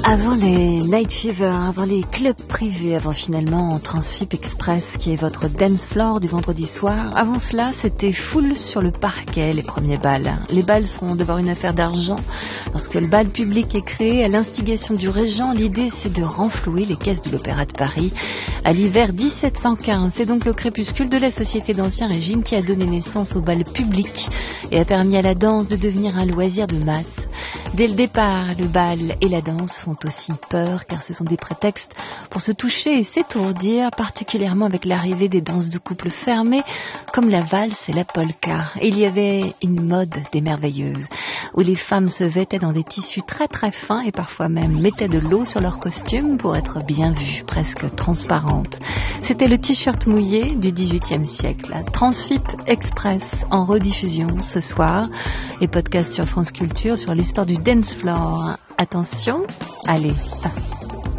Avant les Night Fever, avant les clubs privés, avant finalement Transfip Express qui est votre dance floor du vendredi soir, avant cela c'était foule sur le parquet, les premiers bals. Les bals sont d'abord une affaire d'argent. Lorsque le bal public est créé à l'instigation du régent, l'idée c'est de renflouer les caisses de l'Opéra de Paris à l'hiver 1715. C'est donc le crépuscule de la société d'Ancien Régime qui a donné naissance au bal public et a permis à la danse de devenir un loisir de masse. Dès le départ, le bal et la danse font aussi peur car ce sont des prétextes pour se toucher et s'étourdir, particulièrement avec l'arrivée des danses de couple fermées comme la valse et la polka. Et il y avait une mode des merveilleuses où les femmes se vêtaient dans des tissus très très fins et parfois même mettaient de l'eau sur leurs costumes pour être bien vues, presque transparentes. C'était le t-shirt mouillé du XVIIIe siècle. Transfip Express en rediffusion ce soir et podcast sur France Culture sur l'histoire du dance floor. Attention, allez, ça.